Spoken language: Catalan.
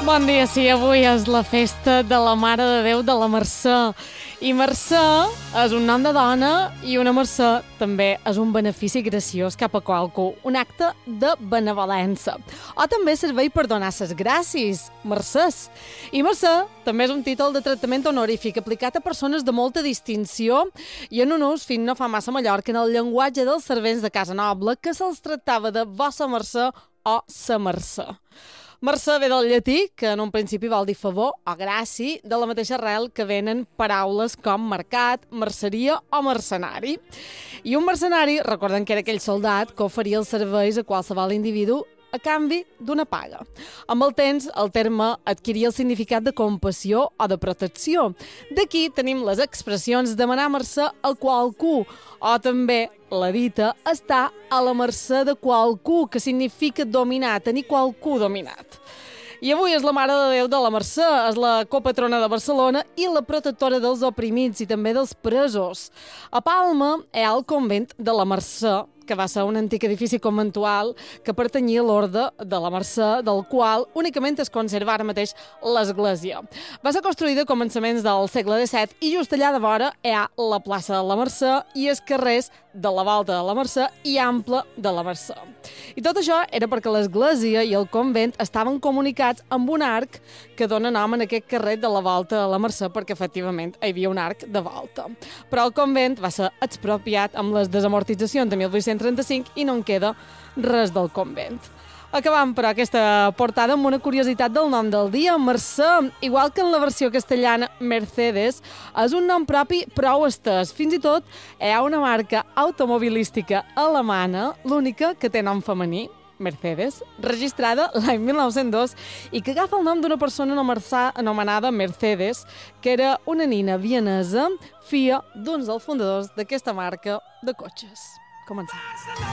Bon dia, sí, avui és la festa de la Mare de Déu de la Mercè. I Mercè és un nom de dona i una mercè també és un benefici graciós cap a qualcú, un acte de benevolència. O també servei per donar ses gràcies, mercès. I mercè també és un títol de tractament honorífic aplicat a persones de molta distinció i en un ús fins no fa massa a Mallorca en el llenguatge dels servents de casa noble que se'ls tractava de vossa mercè o sa mercè. Mercè ve del llatí, que en un principi vol dir favor o gràcia, de la mateixa arrel que venen paraules com mercat, merceria o mercenari. I un mercenari, recordem que era aquell soldat que oferia els serveis a qualsevol individu a canvi d'una paga. Amb el temps, el terme adquiria el significat de compassió o de protecció. D'aquí tenim les expressions demanar mercè a qualcú, o també la dita estar a la mercè de qualcú, que significa dominar, tenir qualcú dominat. I avui és la Mare de Déu de la Mercè, és la copatrona de Barcelona i la protectora dels oprimits i també dels presos. A Palma hi ha el convent de la Mercè, que va ser un antic edifici conventual que pertanyia a l'Orde de la Mercè, del qual únicament es conserva ara mateix l'església. Va ser construïda a començaments del segle XVII i just allà de vora hi ha la plaça de la Mercè i els carrers de la Volta de la Mercè i Ample de la Mercè. I tot això era perquè l'església i el convent estaven comunicats amb un arc que dona nom en aquest carrer de la Volta de la Mercè perquè efectivament hi havia un arc de volta. Però el convent va ser expropiat amb les desamortitzacions de 1835 i no en queda res del convent. Acabam, però, aquesta portada amb una curiositat del nom del dia, Mercè. Igual que en la versió castellana, Mercedes és un nom propi prou estès. Fins i tot hi ha una marca automobilística alemana, l'única que té nom femení, Mercedes, registrada l'any 1902 i que agafa el nom d'una persona anomenada Mercedes, que era una nina vienesa, filla d'uns dels fundadors d'aquesta marca de cotxes. Comencem.